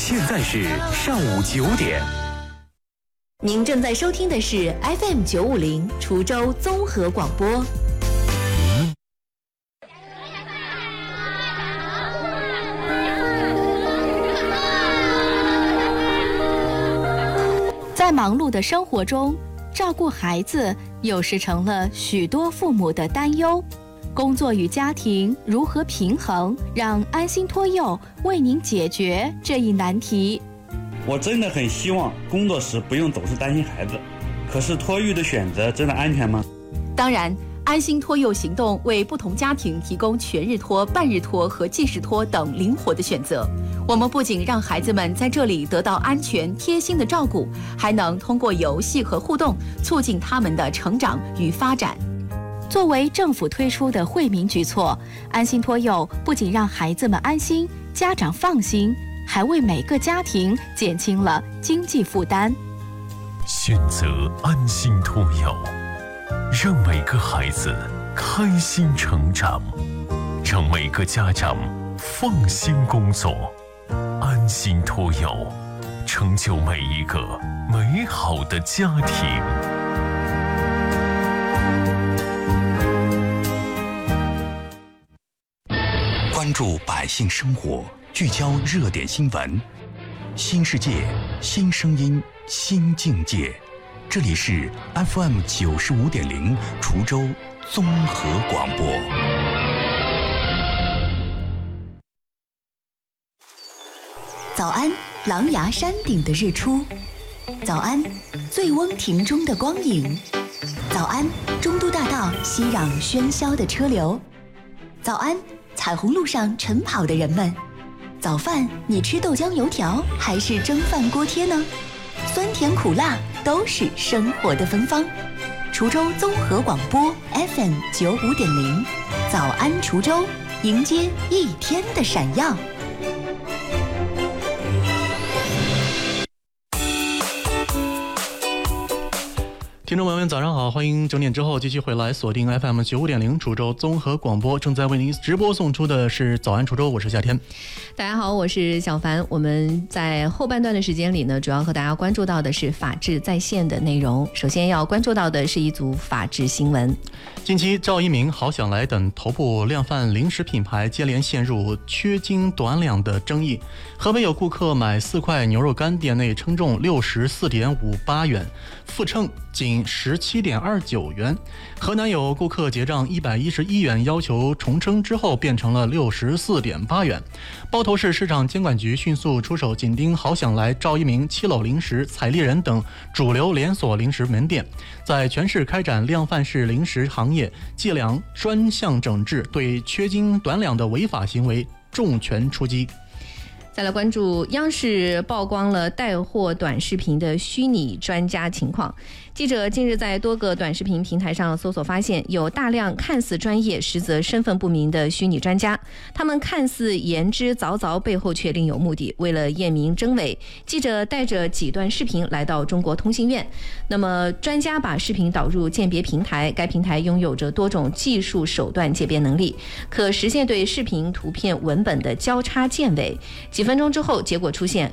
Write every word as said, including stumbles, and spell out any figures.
现在是上午九点。 您正在收听的是 F M 九五零滁州综合广播。在忙碌的生活中，照顾孩子有时成了许多父母的担忧。工作与家庭如何平衡？让安心托幼为您解决这一难题。 我真的很希望工作时不用总是担心孩子，可是托育的选择真的安全吗？ 当然，安心托幼行动为不同家庭提供全日托、半日托和即时托等灵活的选择。我们不仅让孩子们在这里得到安全贴心的照顾，还能通过游戏和互动促进他们的成长与发展。作为政府推出的惠民举措，安心托幼不仅让孩子们安心，家长放心，还为每个家庭减轻了经济负担。 选择安心托幼，让每个孩子开心成长，让每个家长放心工作。安心托幼，成就每一个美好的家庭。关注百姓生活，聚焦热点新闻，新世界，新声音，新境界。这里是 F M 九十五点零滁州综合广播。 早安，狼牙山顶的日出；早安，醉翁亭中的光影；早安，中都大道熙攘喧嚣的车流；早安，彩虹路上晨跑的人们。早饭你吃豆浆油条还是蒸饭锅贴呢？酸甜苦辣都是生活的芬芳。滁州综合广播 F M 九五点零，早安滁州，迎接一天的闪耀。 听众朋友们早上好，欢迎整点之后继续回来锁定 F M 九五点零滁州综合广播，正在为您直播送出的是早安滁州，我是夏天。 大家好，我是小凡。我们在后半段的时间里呢，主要和大家关注到的是法治在线的内容。首先要关注到的是一组法治新闻。 近期赵一鸣、好想来等头部量贩零食品牌接连陷入缺斤短两的争议。河北有顾客买四块牛肉干，店内称重六十四点五八元，复称仅十七点二九元。河南有顾客结账一百一十一元，要求重称之后变成了六十四点八元。包头市市场监管局迅速出手，紧盯好想来、赵一鸣、七楼零食、彩丽人等主流连锁零食门店，在全市开展量贩式零食行业计量专项整治，对缺斤短两的违法行为重拳出击。 再来关注央视曝光了带货短视频的虚拟专家情况。记者近日在多个短视频平台上搜索，发现有大量看似专业实则身份不明的虚拟专家，他们看似言之凿凿，背后却另有目的。为了验明真伪，记者带着几段视频来到中国通信院。那么专家把视频导入鉴别平台，该平台拥有着多种技术手段鉴别能力，可实现对视频、图片、文本的交叉鉴伪。几分钟之后，结果出现